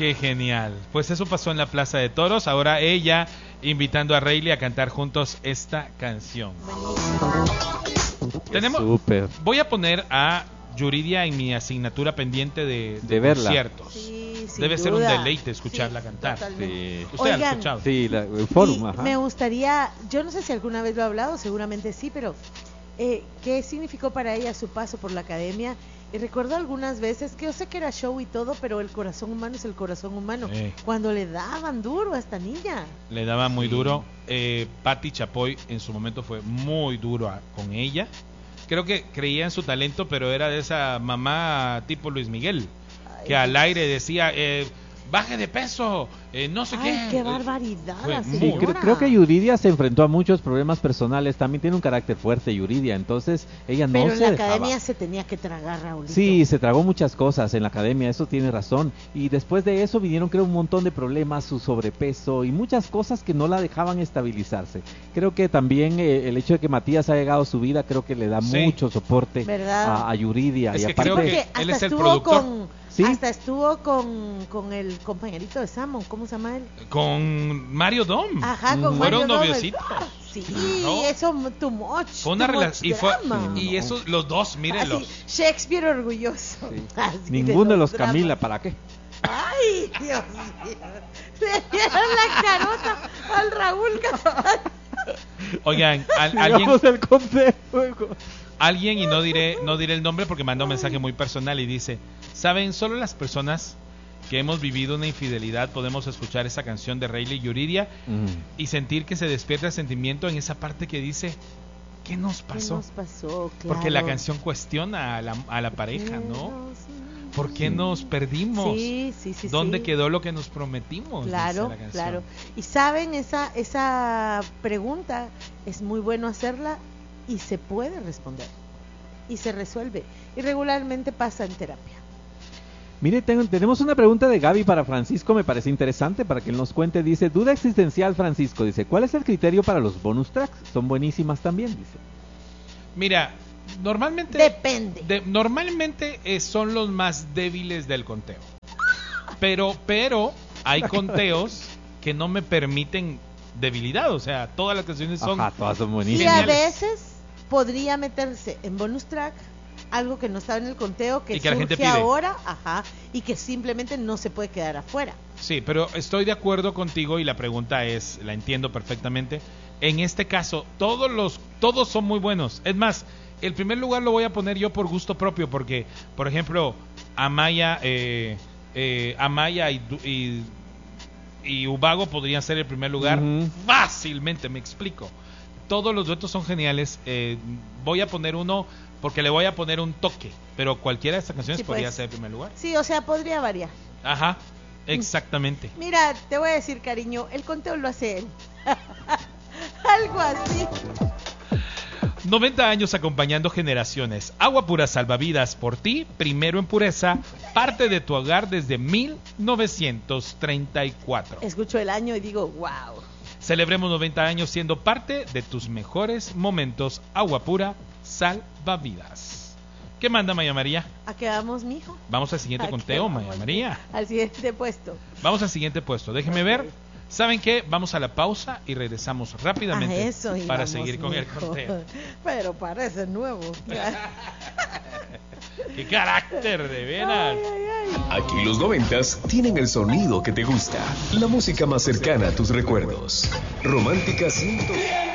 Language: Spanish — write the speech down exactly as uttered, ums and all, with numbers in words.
Qué genial. Pues eso pasó en la Plaza de Toros. Ahora ella invitando a Reilly a cantar juntos esta canción. Tenemos. Súper. Voy a poner a Yuridia en mi asignatura pendiente de, de, De verla. conciertos. Sí, sin Debe ser duda. un deleite escucharla Sí, cantar. totalmente. Sí. ¿Usted la ha Oigan, escuchado? Sí, la, el forum, Y ajá. me gustaría, yo no sé si alguna vez lo ha hablado, seguramente sí, pero eh, ¿qué significó para ella su paso por la academia? Y recuerdo algunas veces que yo sé que era show y todo, pero el corazón humano es el corazón humano. Eh. Cuando le daban duro a esta niña. Le daba muy duro. Eh, Patti Chapoy en su momento fue muy duro a- con ella. Creo que creía en su talento, pero era de esa mamá tipo Luis Miguel, Ay, que al aire decía, eh, baje de peso, eh, no sé Ay, qué. qué Eh, barbaridad, fue la muy- Sí, señora. creo, creo que Yuridia se enfrentó a muchos problemas personales. También tiene un carácter fuerte, Yuridia. Entonces, ella no Pero en se la dejaba. academia se tenía que tragar, Raulito. Sí, se tragó muchas cosas en la academia, eso tiene razón. Y después de eso vinieron, creo, un montón de problemas, su sobrepeso y muchas cosas que no la dejaban estabilizarse. Creo que también eh, el hecho de que Matías ha llegado a su vida, creo que le da Sí. mucho soporte ¿Verdad? a, a Yuridia. Es y que aparte, creo que Porque él hasta es el estuvo productor. con Sí. hasta estuvo con, con el compañerito de Samon, ¿cómo se llama él? Con Mario Dom. Ajá, Mm. con Fueron Mario Dom. noviocitos. Sí, ¿No? eso too much. Fue una too much relación y fue drama. y esos los dos, mírenlos. Así, Shakespeare orgulloso. Sí. Así ninguno de los dramas. Camila, ¿para qué? Ay, Dios mío. Le dieron la carota al Raúl Castillo. Oigan, al- alguien Sigamos el consejo. alguien y no diré no diré el nombre porque manda un mensaje muy personal y dice, ¿saben? Solo las personas que hemos vivido una infidelidad podemos escuchar esa canción de Reilly Yuridia Mm. y sentir que se despierta el sentimiento en esa parte que dice, ¿qué nos ¿Qué pasó? nos pasó? Porque la Claro. canción cuestiona a la, a la pareja, ¿no? Sí. ¿Por qué nos perdimos? Sí, sí, sí. ¿Dónde sí. quedó lo que nos prometimos? Claro, Dice la canción. claro. Y saben, esa, esa pregunta es muy bueno hacerla y se puede responder. Y se resuelve. Y regularmente pasa en terapia. Mire, ten- tenemos una pregunta de Gaby para Francisco, me parece interesante para que él nos cuente. Dice, duda existencial, Francisco. Dice, ¿cuál es el criterio para los bonus tracks? Son buenísimas también, dice. Mira, normalmente Depende. de- normalmente eh, son los más débiles del conteo. Pero pero hay conteos que no me permiten debilidad, o sea, todas las canciones son Ajá, todas son Y buenísimas. a geniales. veces podría meterse en bonus track algo que no estaba en el conteo, que, Y que la gente surge pide. ahora, ajá, y que simplemente no se puede quedar afuera. Sí, pero estoy de acuerdo contigo y la pregunta es, la entiendo perfectamente. En este caso, todos los todos son muy buenos. Es más, el primer lugar lo voy a poner yo por gusto propio porque, por ejemplo, Amaya eh, eh, Amaya y, Du- y y Ubago podrían ser el primer lugar Ujú. fácilmente, me explico. Todos los duetos son geniales. Eh, voy a poner uno porque le voy a poner un toque, pero cualquiera de estas canciones Sí, podría pues. ser el primer lugar. Sí, o sea, podría variar. Ajá, exactamente. Mira, te voy a decir, cariño, el conteo lo hace él. Algo así. noventa años acompañando generaciones. Agua pura salvavidas por ti, primero en pureza, parte de tu hogar desde mil novecientos treinta y cuatro. Escucho el año y digo, wow. Celebremos noventa años siendo parte de tus mejores momentos. Agua pura salvavidas. ¿Qué manda Maya María? ¿A qué vamos, mijo? Vamos al siguiente ¿A qué conteo, vamos? Maya María. Al siguiente puesto. Vamos al siguiente puesto. Déjeme ver. ¿Saben qué? Vamos a la pausa y regresamos rápidamente A eso para íbamos, seguir con el mijo. conteo. Pero parece nuevo. ¡Qué carácter, de veras! Ay, ay, ay. Aquí los noventas tienen el sonido que te gusta. La música más cercana a tus recuerdos. Romántica ciento...